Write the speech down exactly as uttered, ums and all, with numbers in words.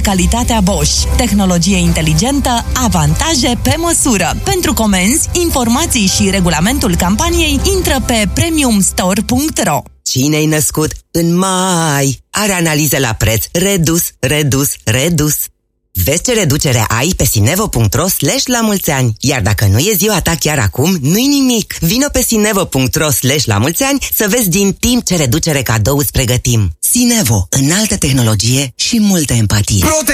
calitatea Bosch. Tehnologie inteligentă, avantaje pe măsură. Pentru comenzi, informații și regulamentul campaniei intră pe premium store punct ro. Cine-ai născut în mai are analize la preț redus, redus, redus. Vezi ce reducere ai pe sinevo punct ro slash la mulți ani. Iar dacă nu e ziua ta chiar acum, nu-i nimic. Vino pe sinevo punct ro slash la mulți ani să vezi din timp ce reducere cadou îți pregătim. Sinevo, înaltă tehnologie și multă empatie. Prote-